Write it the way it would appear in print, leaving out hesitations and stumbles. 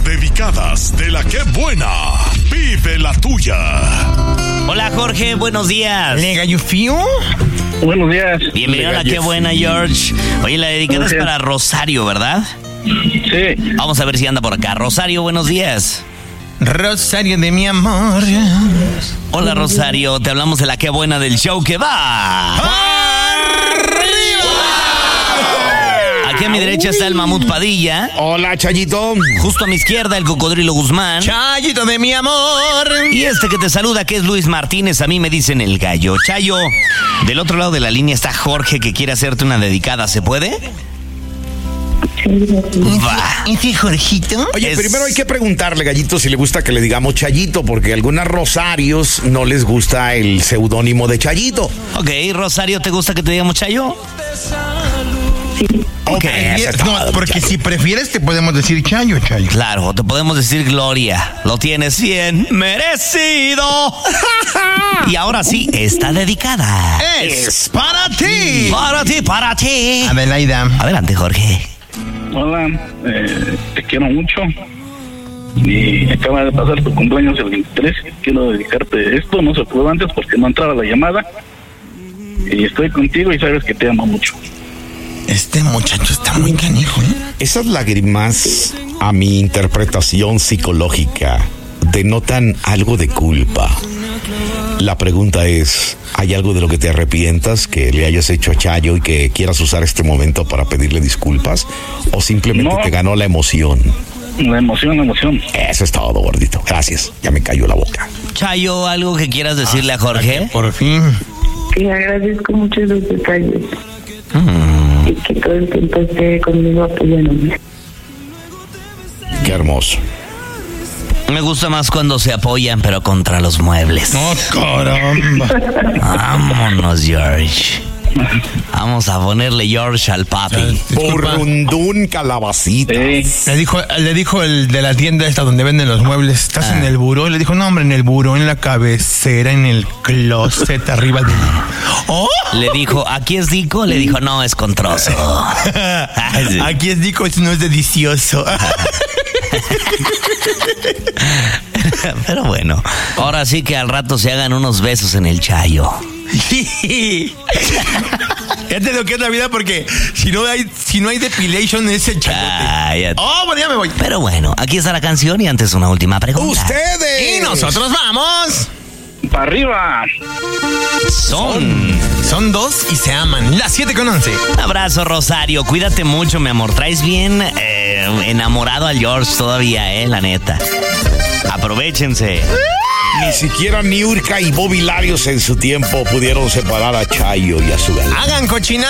dedicadas de la que buena. Vive la tuya. Hola, Jorge, buenos días. ¿Le gallo fío? Buenos días. Bienvenido a la que buena, George. Oye, la dedicada es para Rosario, ¿verdad? Sí. Vamos a ver si anda por acá. Rosario, buenos días. Rosario de mi amor. Hola, Rosario. Te hablamos de la que buena del show que va. Aquí a mi derecha está el Mamut Padilla. Hola, Chayito. Justo a mi izquierda, el Cocodrilo Guzmán. Chayito de mi amor. Y este que te saluda, que es Luis Martínez, a mí me dicen el gallo. Chayo, del otro lado de la línea está Jorge, que quiere hacerte una dedicada. ¿Se puede? Va. ¿Ese Jorgito? Oye, primero hay que preguntarle, Gallito, si le gusta que le digamos Chayito, porque a algunas Rosarios no les gusta el seudónimo de Chayito. Ok, Rosario, ¿te gusta que te digamos Chayo? Ok. No, porque si prefieres te podemos decir Chayo. Claro, te podemos decir Gloria. Lo tienes bien merecido. Y ahora sí, está dedicada. Es para ti. Para ti, para ti. Adelaida. Adelante, Jorge. Hola, te quiero mucho. Y acaba de pasar tu cumpleaños el 23. Quiero dedicarte esto. No se pudo antes porque no entraba la llamada. Y estoy contigo y sabes que te amo mucho. Este muchacho está muy canijo, ¿eh? Esas lágrimas, a mi interpretación psicológica, denotan algo de culpa. La pregunta es, ¿hay algo de lo que te arrepientas que le hayas hecho a Chayo y que quieras usar este momento para pedirle disculpas? ¿O simplemente No. te ganó la emoción? La emoción. Eso es todo, gordito. Gracias. Ya me cayó la boca. Chayo, ¿algo que quieras decirle a Jorge? Por fin. Que agradezco mucho los detalles y que todo el tiempo esté conmigo apoyándome. Qué hermoso. Me gusta más cuando se apoyan, pero contra los muebles. No, caramba. Vámonos, George. Vamos a ponerle George al papi. Disculpa. Burrundún calabacita. Le dijo el de la tienda esta donde venden los muebles, ¿estás en el buró? Y le dijo, no, hombre, en el buró, en la cabecera, en el closet, arriba del... ¡Oh! Le dijo, ¿aquí es Dico? Le dijo, no, es con trozo. Sí. Aquí es Dico, no es delicioso. Pero bueno, ahora sí que al rato se hagan unos besos en el Chayo. Fíjate lo que es la vida, porque si no hay depilation ese chayote. Cállate. Oh, bueno, ya me voy. Pero bueno, aquí está la canción y antes una última pregunta. ¡Ustedes! Y nosotros vamos. ¡Para arriba! Son dos y se aman. Las 7:11. Un abrazo, Rosario. Cuídate mucho, mi amor. Traes bien enamorado al George todavía, la neta. Aprovechense. Ni siquiera Niurka y Bobby Larios en su tiempo pudieron separar a Chayo y a su galán. Hagan cochina.